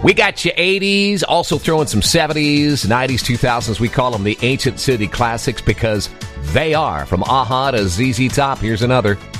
We got you 80s, also throwing some 70s, 90s, 2000s. We call them the Ancient City Classics because they are. From Aha to ZZ Top, here's another.